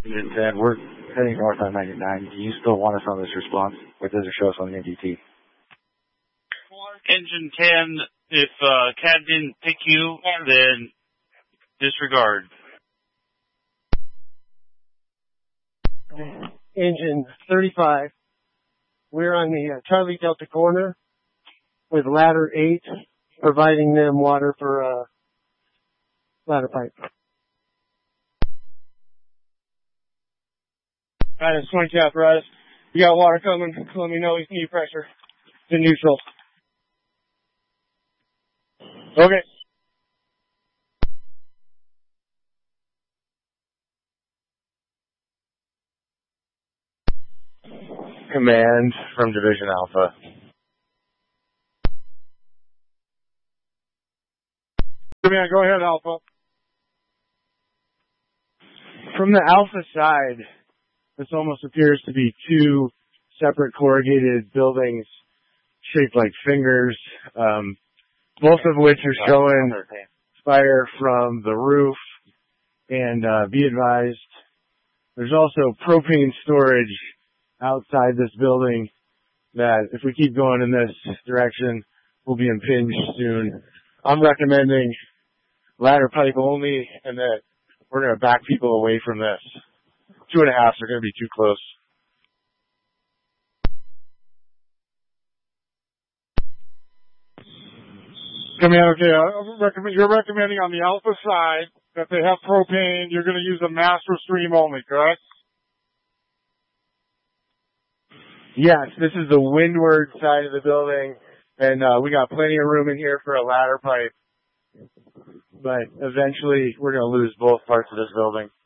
Engine 10, we're heading north on 99. Do you still want us on this response, or does it show us on the NDT? Engine 10, if CAD didn't pick you, then disregard. Engine 35, we're on the Charlie Delta corner with ladder 8, providing them water for ladder pipe. Alright, it's 20 apparatus. You got water coming. Let me know if you need pressure. It's in neutral. Okay. Command from Division Alpha. Command, go ahead, Alpha. From the Alpha side, this almost appears to be two separate corrugated buildings shaped like fingers, both of which are showing fire from the roof. And be advised, there's also propane storage outside this building that if we keep going in this direction, we'll be impinged soon. I'm recommending ladder pipe only, and that we're going to back people away from this. 2.5s are going to be too close. Command, okay, you're recommending on the Alpha side that they have propane. You're going to use a master stream only, correct? Yes, this is the windward side of the building, and we got plenty of room in here for a ladder pipe. But eventually, we're going to lose both parts of this building.